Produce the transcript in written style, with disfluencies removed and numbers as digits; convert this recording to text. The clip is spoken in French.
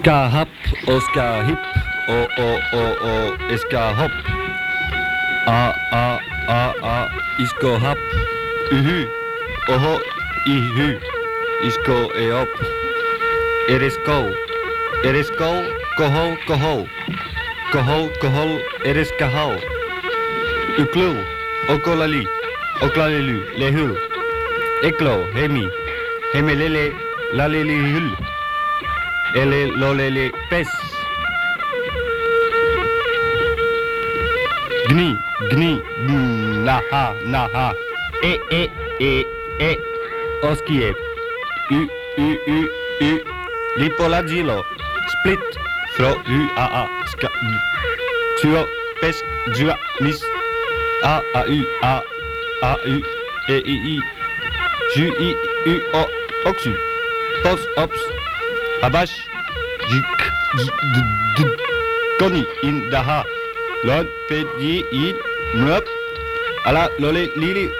Ska hap, Oscar hip, Ska hop. Isko hap, oho, ihu, isko e op. Erisko, koho, eriskahal. Uklul, oklalelu, lehul. Eklo, hemelele, lalelihul. Ele lolele pes. Gni, naha. E, oskie. U, lipoladzilo. Split, fro, ska, tuo, pes, jua, mis, u, e, ju, o, oxu, pos, ops, abash, koni, in, daha, lon, pedi, in, mlup, ala, lole, lili,